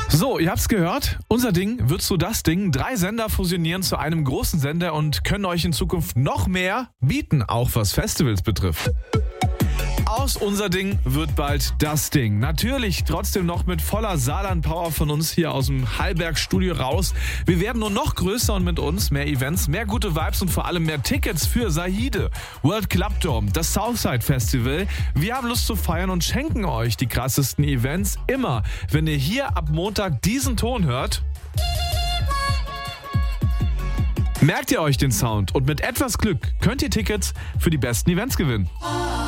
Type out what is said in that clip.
So, ihr habt's gehört. Unser Ding wird so das Ding. 3 Sender fusionieren zu einem großen Sender und können euch in Zukunft noch mehr bieten, auch was Festivals betrifft. Aus Unser Ding wird bald das Ding. Natürlich trotzdem noch mit voller Saarland-Power von uns hier aus dem Hallberg-Studio raus. Wir werden nur noch größer und mit uns mehr Events, mehr gute Vibes und vor allem mehr Tickets für Sahide, World Club Dome, das Southside Festival. Wir haben Lust zu feiern und schenken euch die krassesten Events immer, wenn ihr hier ab Montag diesen Ton hört. Merkt ihr euch den Sound und mit etwas Glück könnt ihr Tickets für die besten Events gewinnen.